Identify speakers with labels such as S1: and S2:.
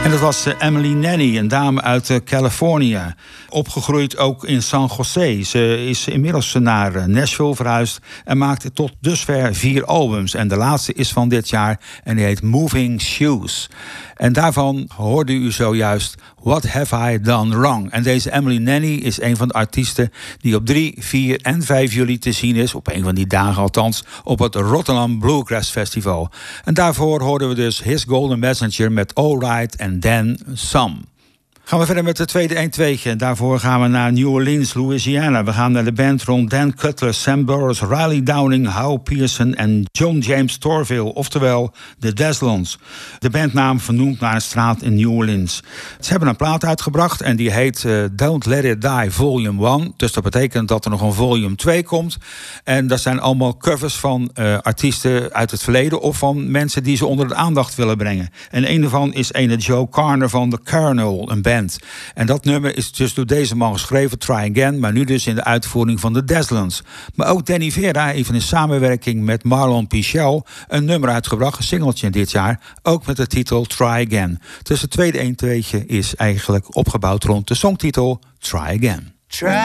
S1: En dat was Emily Nanny, een dame uit Californië. Opgegroeid ook in San Jose. Ze is inmiddels naar Nashville verhuisd en maakt tot dusver 4 albums. En de laatste is van dit jaar en die heet Moving Shoes. En daarvan hoorde u zojuist What Have I Done Wrong? En deze Emily Nanny is een van de artiesten die op 3, 4 en 5 juli te zien is, op een van die dagen althans, op het Rotterdam Bluegrass Festival. En daarvoor hoorden we dus His Golden Messenger met All Right and Then Some. Gaan we verder met de tweede 1-2'tje. Daarvoor gaan we naar New Orleans, Louisiana. We gaan naar de band rond Dan Cutler, Sam Burroughs, Riley Downing, Howe Pearson en John James Torville, oftewel de Deslons. De bandnaam vernoemd naar een straat in New Orleans. Ze hebben een plaat uitgebracht en die heet Don't Let It Die Volume 1. Dus dat betekent dat er nog een volume 2 komt. En dat zijn allemaal covers van artiesten uit het verleden of van mensen die ze onder de aandacht willen brengen. En een daarvan is ene Joe Carner van The Colonel, een band. En dat nummer is dus door deze man geschreven, Try Again, maar nu dus in de uitvoering van de Deslons. Maar ook Danny Vera heeft in samenwerking met Marlon Pichel een nummer uitgebracht, een singeltje dit jaar, ook met de titel Try Again. Dus het tweede 1-2'tje is eigenlijk opgebouwd rond de songtitel Try Again.
S2: Try